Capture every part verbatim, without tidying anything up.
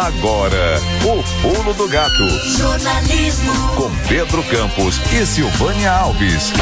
Agora, o Pulo do Gato. Jornalismo com Pedro Campos e Silvânia Alves.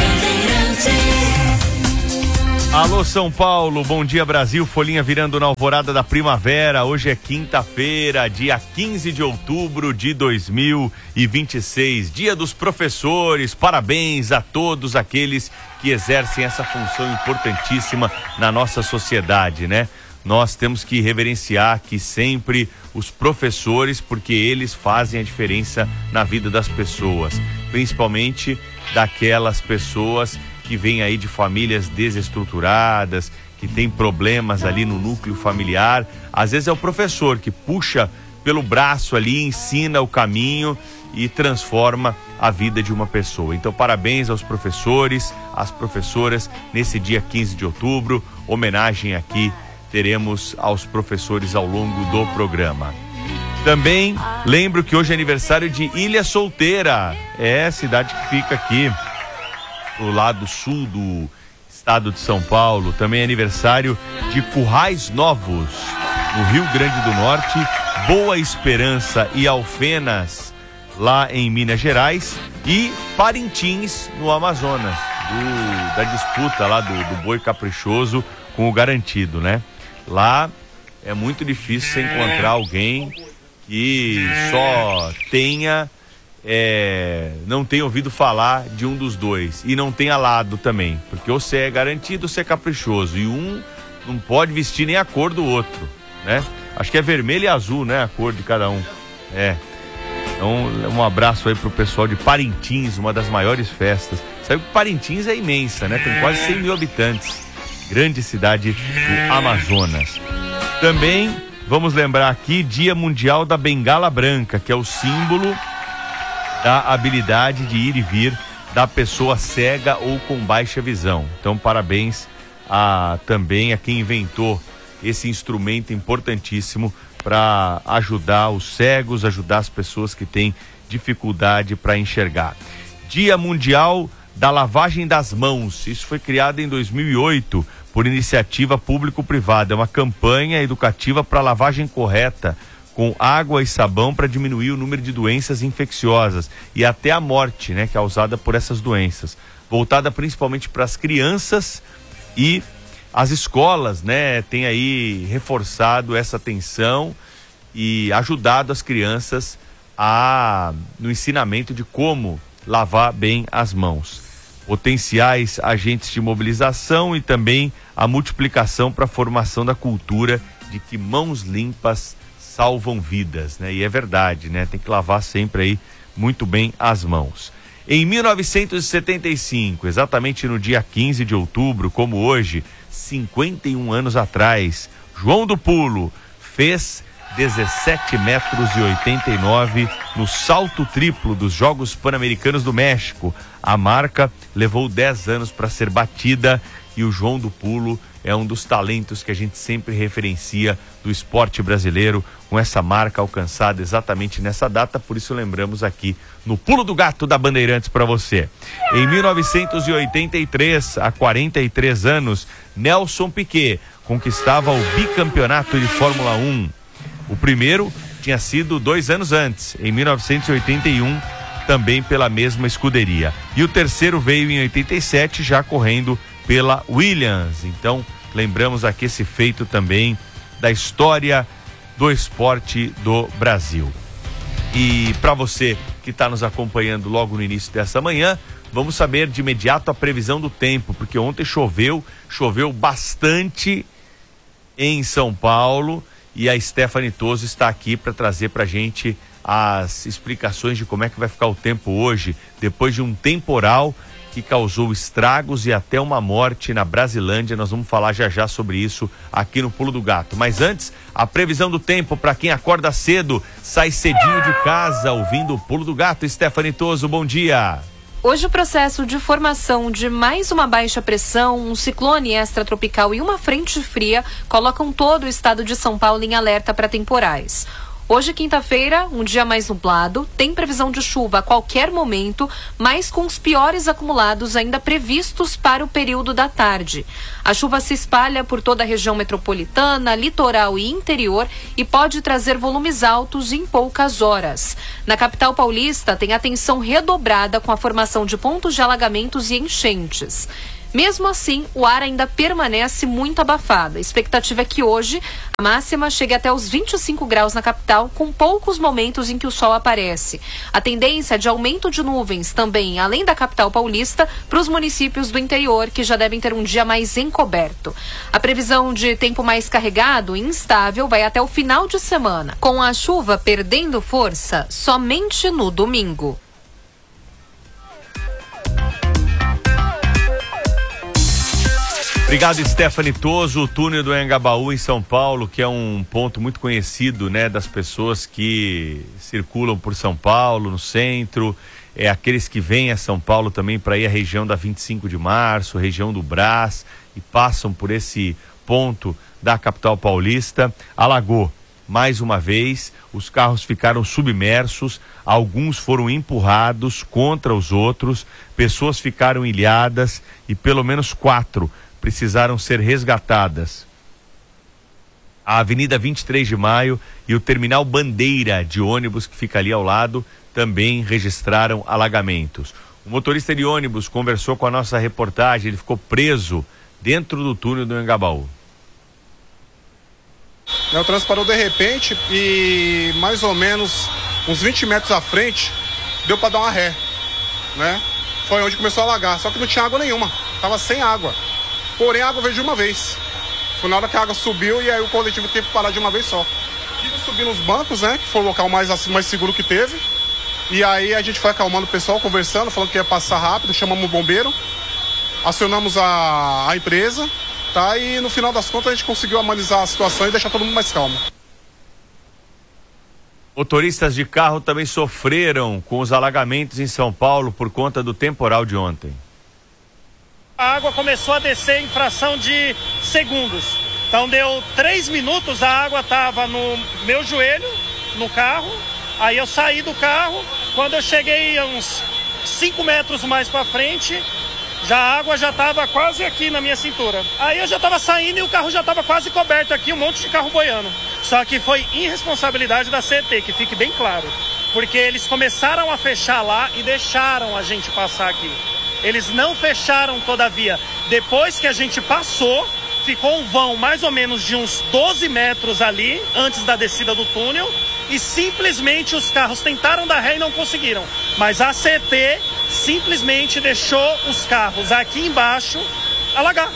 Alô São Paulo, bom dia Brasil, folhinha virando na alvorada da primavera. Hoje é quinta-feira, dia quinze de outubro de dois mil e vinte e seis, dia dos professores. Parabéns a todos aqueles que exercem essa função importantíssima na nossa sociedade, né? Nós temos que reverenciar aqui sempre os professores, porque eles fazem a diferença na vida das pessoas, principalmente daquelas pessoas que vêm aí de famílias desestruturadas, que tem problemas ali no núcleo familiar. Às vezes é o professor que puxa pelo braço ali, ensina o caminho e transforma a vida de uma pessoa. Então, parabéns aos professores, às professoras, nesse dia quinze de outubro, homenagem aqui teremos aos professores ao longo do programa. Também lembro que hoje é aniversário de Ilha Solteira, é cidade que fica aqui do lado sul do estado de São Paulo. Também é aniversário de Currais Novos, no Rio Grande do Norte, Boa Esperança e Alfenas, lá em Minas Gerais, e Parintins, no Amazonas, do, da disputa lá do, do boi caprichoso com o garantido, né? Lá é muito difícil você encontrar alguém que só tenha, é, não tenha ouvido falar de um dos dois e não tenha lado também, porque ou você é garantido ou você é caprichoso, e um não pode vestir nem a cor do outro, né? Acho que é vermelho e azul, né? A cor de cada um. É. Então, um abraço aí pro pessoal de Parintins, uma das maiores festas. Sabe que Parintins é imensa, né? Tem quase cem mil habitantes. Grande cidade do Amazonas. Também vamos lembrar aqui Dia Mundial da Bengala Branca, que é o símbolo da habilidade de ir e vir da pessoa cega ou com baixa visão. Então, parabéns a, também a quem inventou esse instrumento importantíssimo para ajudar os cegos, ajudar as pessoas que têm dificuldade para enxergar. Dia Mundial da Lavagem das Mãos. Isso foi criado em dois mil e oito por iniciativa público-privada. É uma campanha educativa para lavagem correta com água e sabão para diminuir o número de doenças infecciosas e até a morte, né, causada por essas doenças. Voltada principalmente para as crianças, e as escolas, né, têm aí reforçado essa atenção e ajudado as crianças a, no ensinamento de como lavar bem as mãos. Potenciais agentes de mobilização e também a multiplicação para a formação da cultura de que mãos limpas salvam vidas, né? E é verdade, né? Tem que lavar sempre aí muito bem as mãos. Em mil novecentos e setenta e cinco, exatamente no dia quinze de outubro, como hoje, cinquenta e um anos atrás, João do Pulo fez dezessete metros e oitenta e nove no salto triplo dos Jogos Pan-Americanos do México. A marca levou dez anos para ser batida, e o João do Pulo é um dos talentos que a gente sempre referencia do esporte brasileiro, com essa marca alcançada exatamente nessa data. Por isso lembramos aqui no Pulo do Gato da Bandeirantes para você. Em mil novecentos e oitenta e três, há quarenta e três anos, Nelson Piquet conquistava o bicampeonato de Fórmula um. O primeiro tinha sido dois anos antes, em mil novecentos e oitenta e um, também pela mesma escuderia. E o terceiro veio em oitenta e sete, já correndo pela Williams. Então, lembramos aqui esse feito também da história do esporte do Brasil. E para você que está nos acompanhando logo no início dessa manhã, vamos saber de imediato a previsão do tempo, porque ontem choveu, choveu bastante em São Paulo, e a Stephanie Toso está aqui para trazer para a gente as explicações de como é que vai ficar o tempo hoje, depois de um temporal que causou estragos e até uma morte na Brasilândia. Nós vamos falar já já sobre isso aqui no Pulo do Gato. Mas antes, a previsão do tempo para quem acorda cedo, sai cedinho de casa, ouvindo o Pulo do Gato. Stephanie Toso, bom dia. Hoje o processo de formação de mais uma baixa pressão, um ciclone extratropical e uma frente fria colocam todo o estado de São Paulo em alerta para temporais. Hoje, quinta-feira, um dia mais nublado, tem previsão de chuva a qualquer momento, mas com os piores acumulados ainda previstos para o período da tarde. A chuva se espalha por toda a região metropolitana, litoral e interior e pode trazer volumes altos em poucas horas. Na capital paulista, tem atenção redobrada com a formação de pontos de alagamentos e enchentes. Mesmo assim, o ar ainda permanece muito abafado. A expectativa é que hoje a máxima chegue até os vinte e cinco graus na capital, com poucos momentos em que o sol aparece. A tendência é de aumento de nuvens também, além da capital paulista, para os municípios do interior, que já devem ter um dia mais encoberto. A previsão de tempo mais carregado e instável vai até o final de semana, com a chuva perdendo força somente no domingo. Obrigado, Stephanie Toso. O túnel do Anhangabaú em São Paulo, que é um ponto muito conhecido, né, das pessoas que circulam por São Paulo, no centro, é aqueles que vêm a São Paulo também para ir à região da vinte e cinco de março, região do Brás, e passam por esse ponto da capital paulista. Alagou mais uma vez, os carros ficaram submersos, alguns foram empurrados contra os outros, pessoas ficaram ilhadas e pelo menos quatro precisaram ser resgatadas. A Avenida vinte e três de maio e o terminal Bandeira de ônibus, que fica ali ao lado, também registraram alagamentos. O motorista de ônibus conversou com a nossa reportagem, ele ficou preso dentro do túnel do Anhangabaú. O trânsito parou de repente e mais ou menos uns vinte metros à frente deu para dar uma ré, né? Foi onde começou a alagar, só que não tinha água nenhuma, tava sem água. Porém, a água veio de uma vez. Foi na hora que a água subiu e aí o coletivo teve que parar de uma vez só. Tive que subir nos bancos, né? Que foi o local mais, mais seguro que teve. E aí a gente foi acalmando o pessoal, conversando, falando que ia passar rápido, chamamos o bombeiro, acionamos a, a empresa, tá? E no final das contas a gente conseguiu amenizar a situação e deixar todo mundo mais calmo. Motoristas de carro também sofreram com os alagamentos em São Paulo por conta do temporal de ontem. A água começou a descer em fração de segundos. Então deu três minutos, a água estava no meu joelho, no carro. Aí eu saí do carro, quando eu cheguei a uns cinco metros mais para frente, já a água já estava quase aqui na minha cintura. Aí eu já estava saindo e o carro já estava quase coberto aqui, um monte de carro boiando. Só que foi irresponsabilidade da C E T, que fique bem claro. Porque eles começaram a fechar lá e deixaram a gente passar aqui. Eles não fecharam todavia. Depois que a gente passou, ficou um vão mais ou menos de uns doze metros ali, antes da descida do túnel, e simplesmente os carros tentaram dar ré e não conseguiram. Mas a C E T simplesmente deixou os carros aqui embaixo alagar.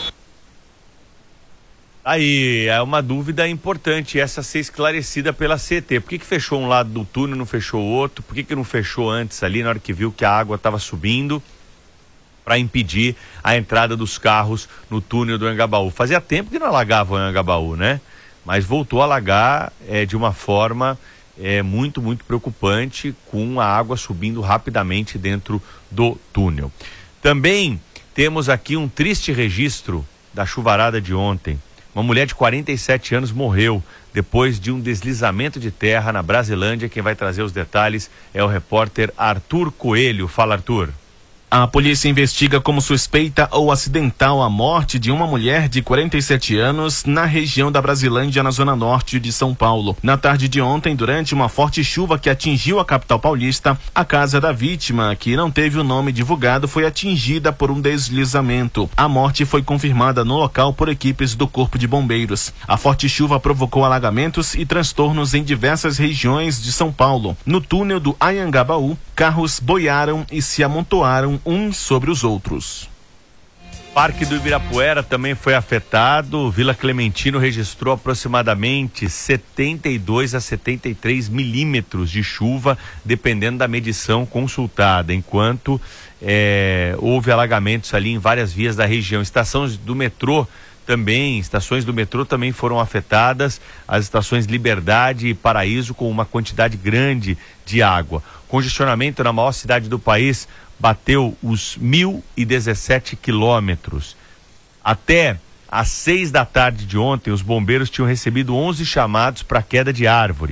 Aí, é uma dúvida importante essa ser esclarecida pela C E T. Por que que fechou um lado do túnel e não fechou o outro? Por que que não fechou antes ali, na hora que viu que a água estava subindo, para impedir a entrada dos carros no túnel do Anhangabaú? Fazia tempo que não alagava o Anhangabaú, né? Mas voltou a alagar é, de uma forma é, muito, muito preocupante, com a água subindo rapidamente dentro do túnel. Também temos aqui um triste registro da chuvarada de ontem. Uma mulher de quarenta e sete anos morreu depois de um deslizamento de terra na Brasilândia. Quem vai trazer os detalhes é o repórter Arthur Coelho. Fala, Arthur. A polícia investiga como suspeita ou acidental a morte de uma mulher de quarenta e sete anos na região da Brasilândia, na zona norte de São Paulo. Na tarde de ontem, durante uma forte chuva que atingiu a capital paulista, a casa da vítima, que não teve o nome divulgado, foi atingida por um deslizamento. A morte foi confirmada no local por equipes do Corpo de Bombeiros. A forte chuva provocou alagamentos e transtornos em diversas regiões de São Paulo. No túnel do Anhangabaú, carros boiaram e se amontoaram uns sobre os outros. Parque do Ibirapuera também foi afetado. Vila Clementino registrou aproximadamente setenta e dois a setenta e três milímetros de chuva, dependendo da medição consultada, enquanto é, houve alagamentos ali em várias vias da região. Estações do metrô também, estações do metrô também foram afetadas, as estações Liberdade e Paraíso, com uma quantidade grande de água. Congestionamento na maior cidade do país bateu os mil e dezessete quilômetros. Até às seis da tarde de ontem, os bombeiros tinham recebido onze chamados para queda de árvore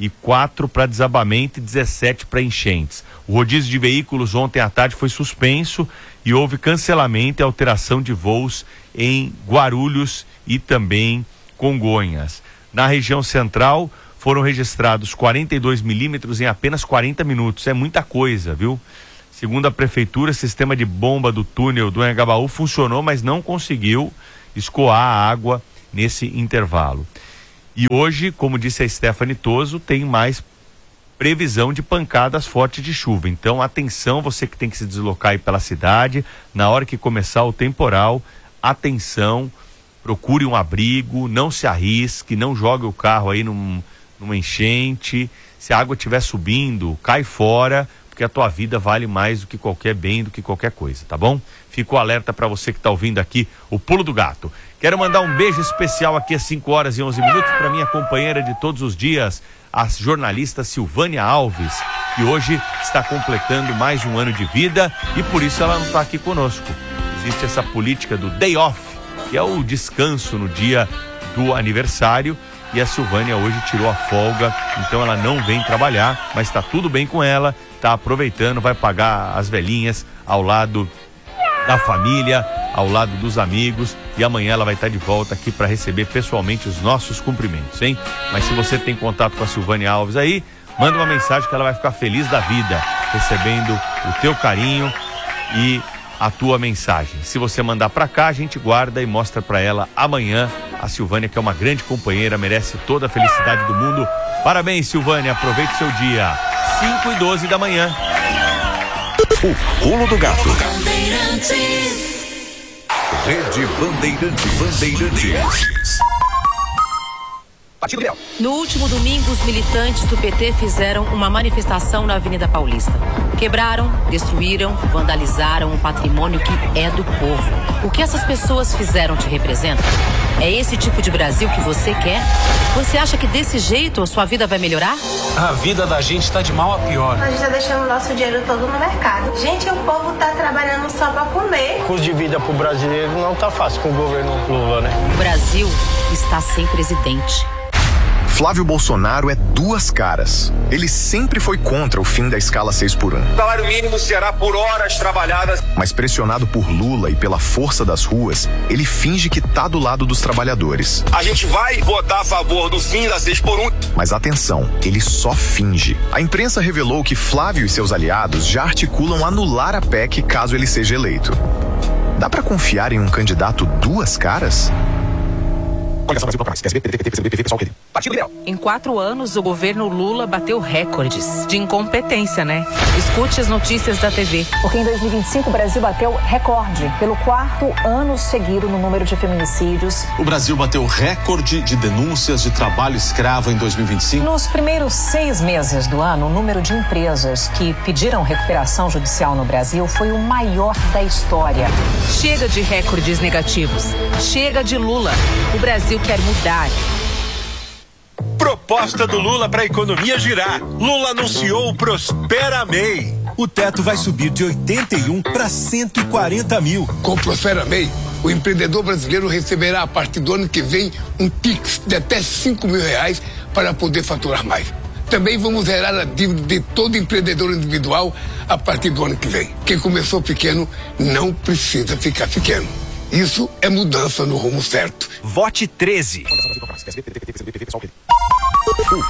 e quatro para desabamento e dezessete para enchentes. O rodízio de veículos ontem à tarde foi suspenso e houve cancelamento e alteração de voos em Guarulhos e também Congonhas. Na região central foram registrados quarenta e dois milímetros em apenas quarenta minutos. É muita coisa, viu? Segundo a prefeitura, o sistema de bomba do túnel do Anhangabaú funcionou, mas não conseguiu escoar a água nesse intervalo. E hoje, como disse a Stephanie Toso, tem mais previsão de pancadas fortes de chuva. Então, atenção, você que tem que se deslocar aí pela cidade, na hora que começar o temporal, atenção, procure um abrigo, não se arrisque, não jogue o carro aí num, numa enchente. Se a água estiver subindo, cai fora, porque a tua vida vale mais do que qualquer bem, do que qualquer coisa, tá bom? Fico alerta para você que está ouvindo aqui o Pulo do Gato. Quero mandar um beijo especial aqui às cinco horas e onze minutos para minha companheira de todos os dias, a jornalista Silvânia Alves, que hoje está completando mais um ano de vida e por isso ela não está aqui conosco. Existe essa política do day off, que é o descanso no dia do aniversário, e a Silvânia hoje tirou a folga, então ela não vem trabalhar, mas está tudo bem com ela, está aproveitando, vai pagar as velhinhas ao lado da família, ao lado dos amigos, e amanhã ela vai estar de volta aqui para receber pessoalmente os nossos cumprimentos, hein? Mas se você tem contato com a Silvânia Alves aí, manda uma mensagem que ela vai ficar feliz da vida, recebendo o teu carinho e a tua mensagem. Se você mandar para cá, a gente guarda e mostra para ela amanhã. A Silvânia, que é uma grande companheira, merece toda a felicidade do mundo. Parabéns, Silvânia, aproveite seu dia. cinco e doze da manhã. O Pulo do Gato. Rede Bandeirante Bandeirantes. No último domingo, os militantes do P T fizeram uma manifestação na Avenida Paulista. Quebraram, destruíram, vandalizaram o patrimônio que é do povo. O que essas pessoas fizeram te representa? É esse tipo de Brasil que você quer? Você acha que desse jeito a sua vida vai melhorar? A vida da gente tá de mal a pior. A gente tá deixando o nosso dinheiro todo no mercado. Gente, o povo tá trabalhando só pra comer. O custo de vida pro brasileiro não tá fácil com o governo Lula, né? O Brasil está sem presidente. Flávio Bolsonaro é duas caras. Ele sempre foi contra o fim da escala seis por um. O salário mínimo será por horas trabalhadas. Mas pressionado por Lula e pela força das ruas, ele finge que tá do lado dos trabalhadores. A gente vai votar a favor do fim da seis por um. Mas atenção, ele só finge. A imprensa revelou que Flávio e seus aliados já articulam anular a P E C caso ele seja eleito. Dá pra confiar em um candidato duas caras? Em quatro anos, o governo Lula bateu recordes de incompetência, né? Escute as notícias da T V. Porque em dois mil e vinte e cinco o Brasil bateu recorde pelo quarto ano seguido no número de feminicídios. O Brasil bateu recorde de denúncias de trabalho escravo em dois mil e vinte e cinco. Nos primeiros seis meses do ano, o número de empresas que pediram recuperação judicial no Brasil foi o maior da história. Chega de recordes negativos. Chega de Lula. O Brasil quer mudar. Proposta do Lula para a economia girar. Lula anunciou o Prospera M E I. O teto vai subir de oitenta e um para cento e quarenta mil. Com o Prospera M E I, o empreendedor brasileiro receberá a partir do ano que vem um Pix de até cinco mil reais para poder faturar mais. Também vamos zerar a dívida de todo empreendedor individual a partir do ano que vem. Quem começou pequeno não precisa ficar pequeno. Isso é mudança no rumo certo. Vote treze.